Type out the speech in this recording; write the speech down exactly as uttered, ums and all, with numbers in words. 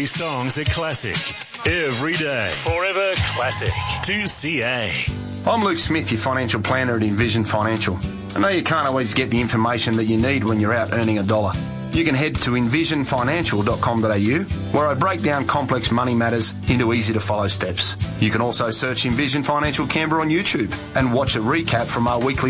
Every song's a classic. Every day. Forever classic. two C A. I'm Luke Smith, your financial planner at Envision Financial. I know you can't always get the information that you need when you're out earning a dollar. You can head to envision financial dot com dot a u, where I break down complex money matters into easy-to-follow steps. You can also search Envision Financial Canberra on YouTube and watch a recap from our weekly